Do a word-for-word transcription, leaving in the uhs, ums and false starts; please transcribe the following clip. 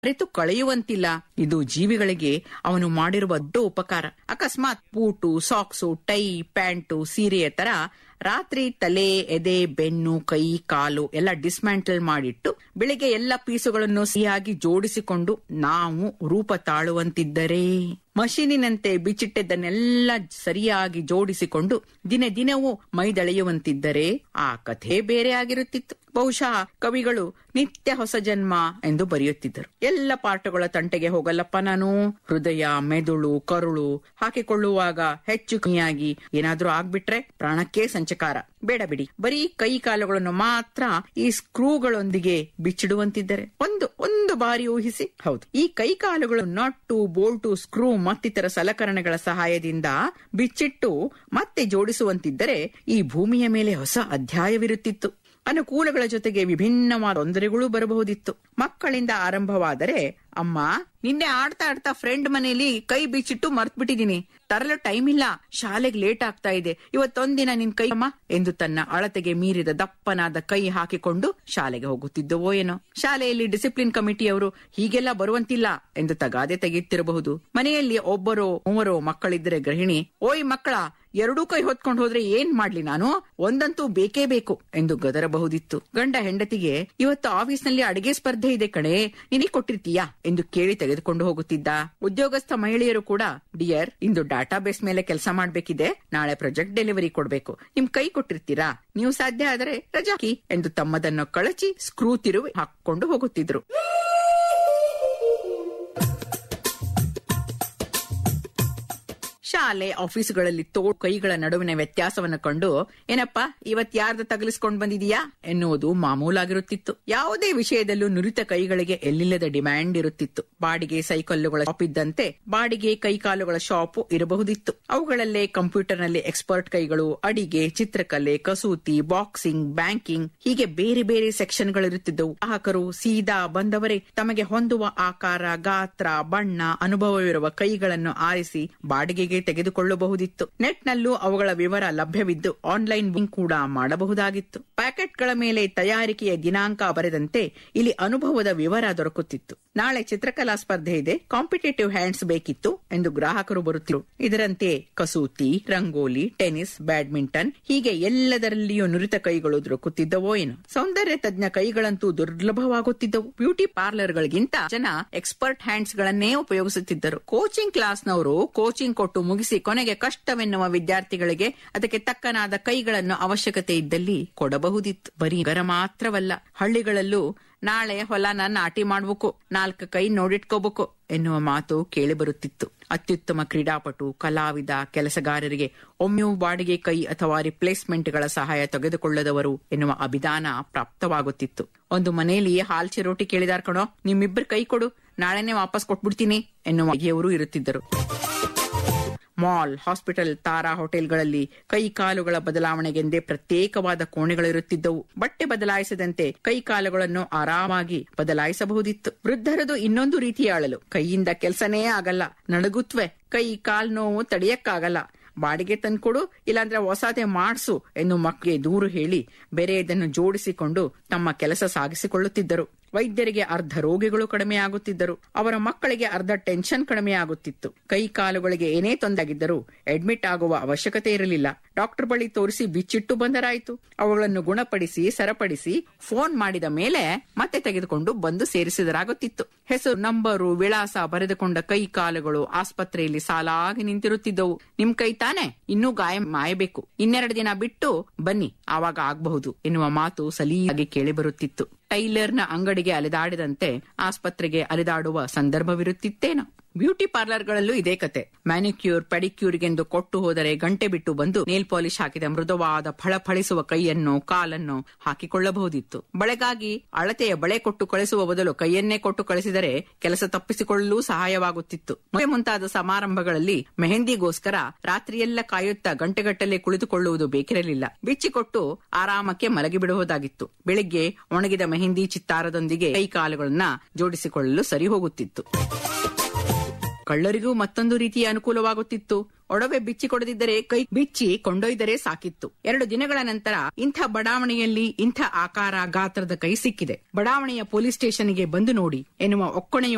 ಅರಿತು ಕಳೆಯುವಂತಿಲ್ಲ. ಇದು ಜೀವಿಗಳಿಗೆ ಅವನು ಮಾಡಿರುವ ದೊಡ್ಡ ಉಪಕಾರ. ಅಕಸ್ಮಾತ್ ಬೂಟು, ಸಾಕ್ಸು, ಟೈ, ಪ್ಯಾಂಟು, ಸೀರೆಯ ತರ ರಾತ್ರಿ ತಲೆ, ಎದೆ, ಬೆನ್ನು, ಕೈ, ಕಾಲು ಎಲ್ಲ ಡಿಸ್ಮ್ಯಾಂಟಲ್ ಮಾಡಿಟ್ಟು ಬೆಳಿಗ್ಗೆ ಎಲ್ಲ ಪೀಸುಗಳನ್ನು ಸಿಹಿಯಾಗಿ ಜೋಡಿಸಿಕೊಂಡು ನಾವು ರೂಪ ತಾಳುವಂತಿದ್ದರೆ, ಮಷೀನಿನಂತೆ ಬಿಚ್ಚಿಟ್ಟದ್ದನ್ನೆಲ್ಲ ಸರಿಯಾಗಿ ಜೋಡಿಸಿಕೊಂಡು ದಿನ ದಿನವೂ ಮೈದಳೆಯುವಂತಿದ್ದರೆ ಆ ಕಥೆ ಬೇರೆ ಆಗಿರುತ್ತಿತ್ತು. ಬಹುಶಃ ಕವಿಗಳು ನಿತ್ಯ ಹೊಸ ಜನ್ಮ ಎಂದು ಬರೆಯುತ್ತಿದ್ದರು. ಎಲ್ಲ ಪಾಠಗಳ ತಂಟೆಗೆ ಹೋಗಲ್ಲಪ್ಪ ನಾನು. ಹೃದಯ, ಮೆದುಳು, ಕರುಳು ಹಾಕಿಕೊಳ್ಳುವಾಗ ಹೆಚ್ಚು ಕಮ್ಮಿಯಾಗಿ ಏನಾದ್ರೂ ಆಗ್ಬಿಟ್ರೆ ಪ್ರಾಣಕ್ಕೆ ಸಂಚಕಾರ. ಬೇಡ ಬಿಡಿ, ಬರೀ ಕೈ ಕಾಲುಗಳನ್ನು ಮಾತ್ರ ಈ ಸ್ಕ್ರೂಗಳೊಂದಿಗೆ ಬಿಚ್ಚಿಡುವಂತಿದ್ದರೆ ಒಂದು ಒಂದು ಬಾರಿ ಊಹಿಸಿ. ಹೌದು, ಈ ಕೈ ಕಾಲುಗಳು ನಟ್ಟು, ಬೋಲ್ಟು, ಸ್ಕ್ರೂ ಮತ್ತಿತರ ಸಲಕರಣೆಗಳ ಸಹಾಯದಿಂದ ಬಿಚ್ಚಿಟ್ಟು ಮತ್ತೆ ಜೋಡಿಸುವಂತಿದ್ದರೆ ಈ ಭೂಮಿಯ ಮೇಲೆ ಹೊಸ ಅಧ್ಯಾಯವಿರುತ್ತಿತ್ತು. ಅನುಕೂಲಗಳ ಜೊತೆಗೆ ವಿಭಿನ್ನವಾದ ತೊಂದರೆಗಳು ಬರಬಹುದಿತ್ತು. ಮಕ್ಕಳಿಂದ ಆರಂಭವಾದರೆ, ಅಮ್ಮ ನಿನ್ನೆ ಆಡ್ತಾ ಆಡ್ತಾ ಫ್ರೆಂಡ್ ಮನೆಯಲ್ಲಿ ಕೈ ಬಿಚ್ಚಿಟ್ಟು ಮರ್ತ್ ಬಿಟ್ಟಿದೀನಿ, ತರಲು ಟೈಮ್ ಇಲ್ಲ, ಶಾಲೆಗೆ ಲೇಟ್ ಆಗ್ತಾ ಇದೆ, ಇವತ್ತೊಂದಿನ ನಿನ್ ಕೈ ಅಮ್ಮ ಎಂದು ತನ್ನ ಅಳತೆಗೆ ಮೀರಿದ ದಪ್ಪನಾದ ಕೈ ಹಾಕಿಕೊಂಡು ಶಾಲೆಗೆ ಹೋಗುತ್ತಿದ್ದವೋ ಏನೋ. ಶಾಲೆಯಲ್ಲಿ ಡಿಸಿಪ್ಲಿನ್ ಕಮಿಟಿಯವರು ಹೀಗೆಲ್ಲ ಬರುವಂತಿಲ್ಲ ಎಂದು ತಗಾದೆ ತೆಗೆಯುತ್ತಿರಬಹುದು. ಮನೆಯಲ್ಲಿ ಒಬ್ಬರೋ ಮೂವರೋ ಮಕ್ಕಳಿದ್ದರೆ ಗೃಹಿಣಿ, ಓಯ್ ಮಕ್ಕಳ, ಎರಡೂ ಕೈ ಹೊತ್ಕೊಂಡು ಹೋದ್ರೆ ಏನ್ ಮಾಡ್ಲಿ ನಾನು, ಒಂದಂತೂ ಬೇಕೇ ಬೇಕು ಎಂದು ಗದರಬಹುದಿತ್ತು. ಗಂಡ ಹೆಂಡತಿಗೆ ಇವತ್ತು ಆಫೀಸ್ನಲ್ಲಿ ಅಡಿಗೆ ಸ್ಪರ್ಧೆ ಇದೆ ಕಣೆ, ನಿನಗೆ ಕೊಟ್ಟಿರ್ತೀಯಾ ಎಂದು ಕೇಳಿ ತೆಗೆದುಕೊಂಡು ಹೋಗುತ್ತಿದ್ದ. ಉದ್ಯೋಗಸ್ಥ ಮಹಿಳೆಯರು ಕೂಡ, ಡಿಯರ್ ಇಂದು ಡಾಟಾ ಬೇಸ್ ಮೇಲೆ ಕೆಲಸ ಮಾಡ್ಬೇಕಿದೆ, ನಾಳೆ ಪ್ರಾಜೆಕ್ಟ್ ಡೆಲಿವರಿ ಕೊಡ್ಬೇಕು, ನಿಮ್ ಕೈ ಕೊಟ್ಟಿರ್ತೀರಾ, ನೀವು ಸಾಧ್ಯ ಆದರೆ ರಜಾ ಹಾಕಿ ಎಂದು ತಮ್ಮದನ್ನು ಕಳಚಿ ಸ್ಕ್ರೂ ತಿರುವಿ ಹಾಕೊಂಡು ಹೋಗುತ್ತಿದ್ರು. ಶಾಲೆ ಆಫೀಸುಗಳಲ್ಲಿ ತೋ ಕೈಗಳ ನಡುವಿನ ವ್ಯತ್ಯಾಸವನ್ನು ಕಂಡು, ಏನಪ್ಪಾ ಇವತ್ ಯಾರ್ದ ತಗಲಿಸ್ಕೊಂಡ್ ಬಂದಿದೀಯಾ ಎನ್ನುವುದು ಮಾಮೂಲಾಗಿರುತ್ತಿತ್ತು. ಯಾವುದೇ ವಿಷಯದಲ್ಲೂ ನುರಿತ ಕೈಗಳಿಗೆ ಎಲ್ಲಿಲ್ಲದ ಡಿಮ್ಯಾಂಡ್ ಇರುತ್ತಿತ್ತು. ಬಾಡಿಗೆ ಸೈಕಲ್ಲುಗಳ ಶಾಪ್ ಇದ್ದಂತೆ ಬಾಡಿಗೆ ಕೈಕಾಲುಗಳ ಶಾಪ್ ಇರಬಹುದಿತ್ತು. ಅವುಗಳಲ್ಲೇ ಕಂಪ್ಯೂಟರ್ನಲ್ಲಿ ಎಕ್ಸ್ಪರ್ಟ್ ಕೈಗಳು, ಅಡಿಗೆ, ಚಿತ್ರಕಲೆ, ಕಸೂತಿ, ಬಾಕ್ಸಿಂಗ್, ಬ್ಯಾಂಕಿಂಗ್ ಹೀಗೆ ಬೇರೆ ಬೇರೆ ಸೆಕ್ಷನ್ಗಳಿರುತ್ತಿದ್ದವು. ಗ್ರಾಹಕರು ಸೀದಾ ಬಂದವರೇ ತಮಗೆ ಹೊಂದುವ ಆಕಾರ, ಗಾತ್ರ, ಬಣ್ಣ, ಅನುಭವವಿರುವ ಕೈಗಳನ್ನು ಆರಿಸಿ ಬಾಡಿಗೆಗೆ ತೆಗೆದುಕೊಳ್ಳಬಹುದಿತ್ತು. ನೆಟ್ ನಲ್ಲೂ ಅವುಗಳ ವಿವರ ಲಭ್ಯವಿದ್ದು ಆನ್ಲೈನ್ ಬುಕಿಂಗ್ ಕೂಡ ಮಾಡಬಹುದಾಗಿತ್ತು. ಪ್ಯಾಕೆಟ್ಗಳ ಮೇಲೆ ತಯಾರಿಕೆಯ ದಿನಾಂಕ ಬರೆದಂತೆ ಇಲ್ಲಿ ಅನುಭವದ ವಿವರ ದೊರಕುತ್ತಿತ್ತು. ನಾಳೆ ಚಿತ್ರಕಲಾ ಸ್ಪರ್ಧೆ ಇದೆ, ಕಾಂಪಿಟೇಟಿವ್ ಹ್ಯಾಂಡ್ಸ್ ಬೇಕಿತ್ತು ಎಂದು ಗ್ರಾಹಕರು ಬರುತ್ತಿರು. ಇದರಂತೆ ಕಸೂತಿ, ರಂಗೋಲಿ, ಟೆನಿಸ್, ಬ್ಯಾಡ್ಮಿಂಟನ್ ಹೀಗೆ ಎಲ್ಲದರಲ್ಲಿಯೂ ನುರಿತ ಕೈಗಳು ದೊರಕುತ್ತಿದ್ದವೋ ಏನು. ಸೌಂದರ್ಯ ತಜ್ಞ ಕೈಗಳಂತೂ ದುರ್ಲಭವಾಗುತ್ತಿದ್ದವು. ಬ್ಯೂಟಿ ಪಾರ್ಲರ್ಗಳಿಗಿಂತ ಜನ ಎಕ್ಸ್ಪರ್ಟ್ ಹ್ಯಾಂಡ್ಸ್ ಗಳನ್ನೇ ಉಪಯೋಗಿಸುತ್ತಿದ್ದರು. ಕೋಚಿಂಗ್ ಕ್ಲಾಸ್ನವರು ಕೋಚಿಂಗ್ ಕೊಟ್ಟು ಮುಗಿಸಿ ಕೊನೆಗೆ ಕಷ್ಟವೆನ್ನುವ ವಿದ್ಯಾರ್ಥಿಗಳಿಗೆ ಅದಕ್ಕೆ ತಕ್ಕನಾದ ಕೈಗಳನ್ನು ಅವಶ್ಯಕತೆ ಇದ್ದಲ್ಲಿ ಕೊಡಬಹುದಿತ್ತು. ಬರೀ ಗರ ಮಾತ್ರವಲ್ಲ, ಹಳ್ಳಿಗಳಲ್ಲೂ ನಾಳೆ ಹೊಲನ ನಾಟಿ ಮಾಡ್ಬೇಕು, ನಾಲ್ಕು ಕೈ ನೋಡಿಟ್ಕೋಬೇಕು ಎನ್ನುವ ಮಾತು ಕೇಳಿ ಬರುತ್ತಿತ್ತು. ಅತ್ಯುತ್ತಮ ಕ್ರೀಡಾಪಟು, ಕಲಾವಿದ, ಕೆಲಸಗಾರರಿಗೆ ಒಮ್ಮೆಯೂ ಬಾಡಿಗೆ ಕೈ ಅಥವಾ ರಿಪ್ಲೇಸ್ಮೆಂಟ್ಗಳ ಸಹಾಯ ತೆಗೆದುಕೊಳ್ಳದವರು ಎನ್ನುವ ಅಭಿಧಾನ ಪ್ರಾಪ್ತವಾಗುತ್ತಿತ್ತು. ಒಂದು ಮನೆಯಲ್ಲಿ ಹಾಲ್ ಚಿರೋಟಿ ಕೇಳಿದಾರ್ ಕಣೋ, ನಿಮ್ಮಿಬ್ಬರು ಕೈ ಕೊಡು, ನಾಳೆನೆ ವಾಪಸ್ ಕೊಟ್ಬಿಡ್ತೀನಿ ಎನ್ನುವ ಬಗೆಯವರು ಇರುತ್ತಿದ್ದರು. ಮಾಲ್, ಹಾಸ್ಪಿಟಲ್, ತಾರಾ ಹೋಟೆಲ್ಗಳಲ್ಲಿ ಕೈ ಕಾಲುಗಳ ಬದಲಾವಣೆಗೆಂದೇ ಪ್ರತ್ಯೇಕವಾದ ಕೋಣೆಗಳಿರುತ್ತಿದ್ದವು. ಬಟ್ಟೆ ಬದಲಾಯಿಸದಂತೆ ಕೈ ಕಾಲುಗಳನ್ನು ಆರಾಮಾಗಿ ಬದಲಾಯಿಸಬಹುದಿತ್ತು. ವೃದ್ಧರದು ಇನ್ನೊಂದು ರೀತಿಯ ಅಳಲು, ಕೈಯಿಂದ ಕೆಲಸನೇ ಆಗಲ್ಲ, ನಡುಗುತ್ವೆ, ಕೈ ಕಾಲ್ ನೋವು ತಡೆಯಕ್ಕಾಗಲ್ಲ, ಬಾಡಿಗೆ ತಂದ್ಕೊಡು, ಇಲ್ಲಾಂದ್ರೆ ಹೊಸದೇ ಮಾಡ್ಸು ಎಂದು ಮಕ್ಕಳಿಗೆ ದೂರು ಹೇಳಿ ಬೇರೆಯದನ್ನು ಜೋಡಿಸಿಕೊಂಡು ತಮ್ಮ ಕೆಲಸ ಸಾಗಿಸಿಕೊಳ್ಳುತ್ತಿದ್ದರು. ವೈದ್ಯರಿಗೆ ಅರ್ಧ ರೋಗಿಗಳು ಕಡಿಮೆಯಾಗುತ್ತಿದ್ದರು. ಅವರ ಮಕ್ಕಳಿಗೆ ಅರ್ಧ ಟೆನ್ಷನ್ ಕಡಿಮೆಯಾಗುತ್ತಿತ್ತು. ಕೈ ಕಾಲುಗಳಿಗೆ ಏನೇ ತೊಂದರೆಯಾಗಿದ್ದರೂ ಅಡ್ಮಿಟ್ ಆಗುವ ಅವಶ್ಯಕತೆ ಇರಲಿಲ್ಲ. ಡಾಕ್ಟರ್ ಬಳಿ ತೋರಿಸಿ ಬಿಚ್ಚಿಟ್ಟು ಬಂದರಾಯಿತು. ಅವುಗಳನ್ನು ಗುಣಪಡಿಸಿ ಸರಪಡಿಸಿ ಫೋನ್ ಮಾಡಿದ ಮೇಲೆ ಮತ್ತೆ ತೆಗೆದುಕೊಂಡು ಬಂದು ಸೇರಿಸಿದರಾಗುತ್ತಿತ್ತು. ಹೆಸರು, ನಂಬರು, ವಿಳಾಸ ಬರೆದುಕೊಂಡ ಕೈ ಕಾಲುಗಳು ಆಸ್ಪತ್ರೆಯಲ್ಲಿ ಸಾಲಾಗಿ ನಿಂತಿರುತ್ತಿದ್ದವು. ನಿಮ್ ಕೈ ತಾನೆ, ಇನ್ನೂ ಗಾಯ ಮಾಯಬೇಕು, ಇನ್ನೆರಡು ದಿನ ಬಿಟ್ಟು ಬನ್ನಿ, ಆವಾಗ ಆಗಬಹುದು ಎನ್ನುವ ಮಾತು ಸಲೀಸಾಗಿ ಕೇಳಿ ಬರುತ್ತಿತ್ತು. ಟೈಲರ್ನ ಅಂಗಡಿಗೆ ಅಲೆದಾಡಿದಂತೆ ಆಸ್ಪತ್ರೆಗೆ ಅಲೆದಾಡುವ ಸಂದರ್ಭವಿರುತ್ತಿತ್ತೇನೋ. ಬ್ಯೂಟಿ ಪಾರ್ಲರ್ಗಳಲ್ಲೂ ಇದೇ ಕತೆ. ಮ್ಯಾನಿಕ್ಯೂರ್, ಪೆಡಿಕ್ಯೂರ್ಗೆಂದು ಕೊಟ್ಟು ಹೋದರೆ ಗಂಟೆ ಬಿಟ್ಟು ಬಂದು ನೇಲ್ ಪಾಲಿಶ್ ಹಾಕಿದ ಮೃದುವಾದ ಫಳಫಳಿಸುವ ಕೈಯನ್ನು, ಕಾಲನ್ನು ಹಾಕಿಕೊಳ್ಳಬಹುದಿತ್ತು. ಬಳೆಗಾಗಿ ಅಳತೆಯ ಬಳೆ ಕೊಟ್ಟು ಕಳಿಸುವ ಬದಲು ಕೈಯನ್ನೇ ಕೊಟ್ಟು ಕಳಿಸಿದರೆ ಕೆಲಸ ತಪ್ಪಿಸಿಕೊಳ್ಳಲು ಸಹಾಯವಾಗುತ್ತಿತ್ತು. ಮದುವೆ ಮುಂತಾದ ಸಮಾರಂಭಗಳಲ್ಲಿ ಮೆಹಂದಿಗೋಸ್ಕರ ರಾತ್ರಿಯೆಲ್ಲ ಕಾಯುತ್ತಾ ಗಂಟೆಗಟ್ಟಲೆ ಕುಳಿತುಕೊಳ್ಳುವುದು ಬೇಕಿರಲಿಲ್ಲ. ಬಿಚ್ಚಿಕೊಟ್ಟು ಆರಾಮಕ್ಕೆ ಮಲಗಿಬಿಡುವುದಾಗಿತ್ತು. ಬೆಳಿಗ್ಗೆ ಒಣಗಿದ ಮೆಹಂದಿ ಚಿತ್ತಾರದೊಂದಿಗೆ ಕೈ ಕಾಲುಗಳನ್ನ ಜೋಡಿಸಿಕೊಳ್ಳಲು ಸರಿ ಹೋಗುತ್ತಿತ್ತು. ಕಳ್ಳರಿಗೂ ಮತ್ತೊಂದು ರೀತಿಯ ಅನುಕೂಲವಾಗುತ್ತಿತ್ತು. ಒಡವೆ ಬಿಚ್ಚಿ ಕೊಡದಿದ್ದರೆ ಕೈ ಬಿಚ್ಚಿ ಕೊಂಡೊಯ್ದರೆ ಸಾಕಿತ್ತು. ಎರಡು ದಿನಗಳ ನಂತರ ಇಂಥ ಬಡಾವಣೆಯಲ್ಲಿ ಇಂಥ ಆಕಾರ ಗಾತ್ರದ ಕೈ ಸಿಕ್ಕಿದೆ, ಬಡಾವಣೆಯ ಪೊಲೀಸ್ ಸ್ಟೇಷನ್ಗೆ ಬಂದು ನೋಡಿ ಎನ್ನುವ ಒಕ್ಕಣೆಯ